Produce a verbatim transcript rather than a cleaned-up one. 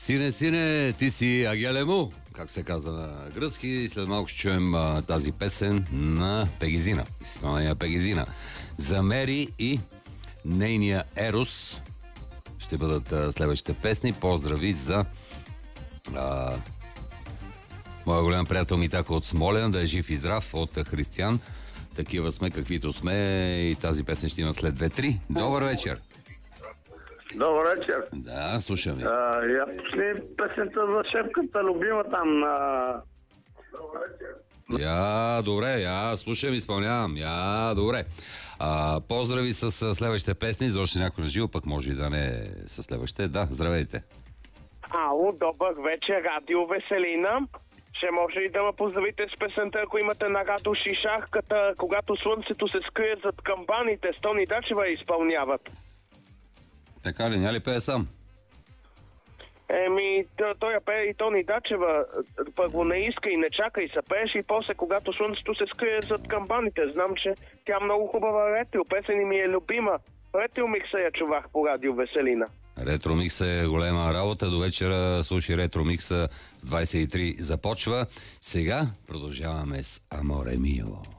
Сине, сине, ти си агелему, както се казва на гръцки. След малко ще чуем а, тази песен на Пегезина. Изпълнение на Пегезина. За Мери и нейния Ерос ще бъдат а, следващите песни. Поздрави за а, моя голям приятел Митако от Смолян, да е жив и здрав, от Християн. Такива сме, каквито сме, и тази песен ще има след две-три. Добър вечер! Добър вечер. Да, слушам ви. Я пусни песента за шефката, любима там на... Я, добре, я слушам, изпълнявам. Я, добре. А, поздрави с следващите песни, за още някой на живо, пък може и да не с следващите. Да, здравейте. Ало, добър вечер, Радио Веселина. Ще може ли да ме поздравите с песента, ако имате на Радо Шишахката, когато слънцето се скрие зад камбаните, Стони Дачева изпълняват. Така ли, ня ли пее сам? Еми, той я пее и Тони Дачева. Първо не иска и не чака и се пееш, и после, когато слънцето се скрие зад камбаните. Знам, че тя много хубава ретро песен и ми е любима. Ретро микса я чувах по Радио Веселина. Ретро микса е голема работа. До вечера слушай Ретро микса. двайсет и три започва. Сега продължаваме с Аморе Мио.